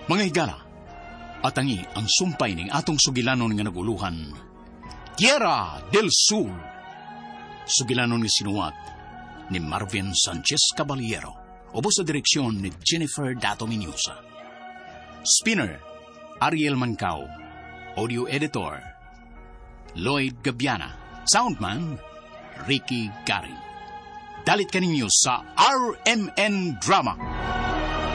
Mga higala, atangi ang sumpay ning atong sugilanon nga naguluhan, Tierra del Sur. Sugilanon nga sinuwat ni Marvin Sanchez Caballero, ubos sa direksyon ni Jennifer Dato Minyosa. Spinner, Ariel Mancao. Audio editor, Lloyd Gabiana. Soundman, Ricky Garin. Dalit kaninyo sa RMN Drama.